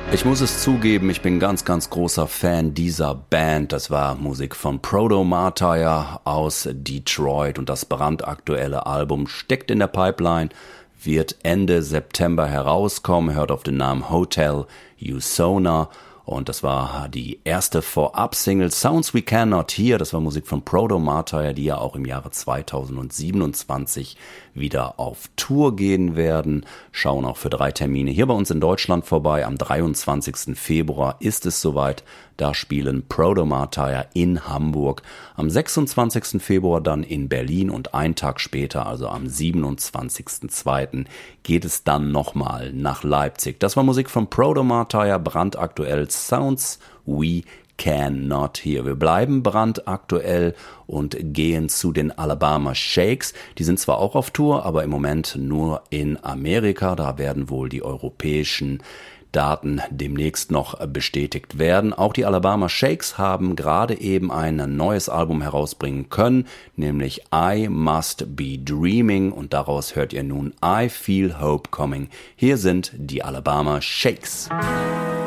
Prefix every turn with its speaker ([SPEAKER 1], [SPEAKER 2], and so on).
[SPEAKER 1] Ich muss es zugeben, ich bin ganz, ganz großer Fan dieser Band. Das war Musik von Proto-Martyr aus Detroit und das brandaktuelle Album steckt in der Pipeline, wird Ende September herauskommen, hört auf den Namen Hotel Usona. Und das war die erste Vorab-Single Sounds We Cannot Hear. Das war Musik von Proto-Martyr, die ja auch im Jahre 2027 wieder auf Tour gehen werden. Schauen auch für 3 Termine hier bei uns in Deutschland vorbei. Am 23. Februar ist es soweit. Da spielen Proto-Martyr in Hamburg. Am 26. Februar dann in Berlin und einen Tag später, also am 27.02. geht es dann nochmal nach Leipzig. Das war Musik von Proto-Martyr, brandaktuell Sounds We Cannot Hear. Wir bleiben brandaktuell und gehen zu den Alabama Shakes. Die sind zwar auch auf Tour, aber im Moment nur in Amerika. Da werden wohl die europäischen Daten demnächst noch bestätigt werden. Auch die Alabama Shakes haben gerade eben ein neues Album herausbringen können, nämlich I Must Be Dreaming, und daraus hört ihr nun I Feel Hope Coming. Hier sind die Alabama Shakes.